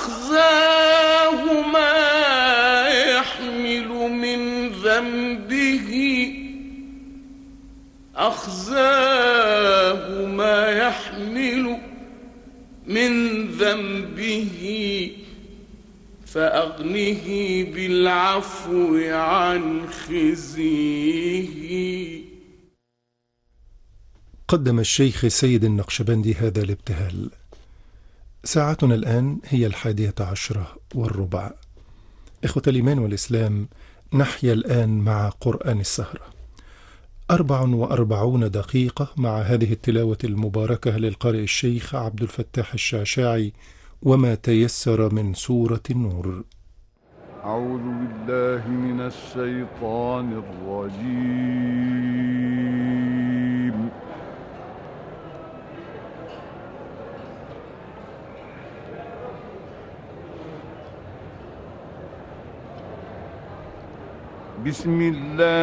فأخزاه ما يحمل من ذنبه، أخزاه ما يحمل من ذنبه، فأغنه بالعفو عن خزيه. قدم الشيخ سيد النقشبندي هذا الابتهال. ساعتنا الآن هي 11:15. إخوة الإيمان والإسلام، نحيا الآن مع قرآن السهرة 44 دقيقة مع هذه التلاوة المباركة للقارئ الشيخ عبد الفتاح الشعشاعي، وما تيسر من سورة النور. أعوذ بالله من الشيطان الرجيم. بسم الله